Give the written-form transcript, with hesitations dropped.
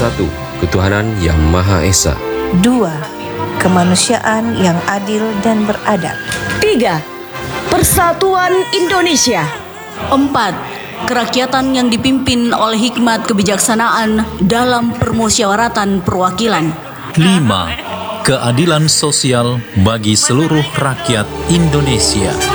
1. Ketuhanan Yang Maha Esa. 2. Kemanusiaan yang adil dan beradab. 3. Persatuan Indonesia. 4. Kerakyatan yang dipimpin oleh hikmat kebijaksanaan dalam permusyawaratan perwakilan. 5. Keadilan sosial bagi seluruh rakyat Indonesia.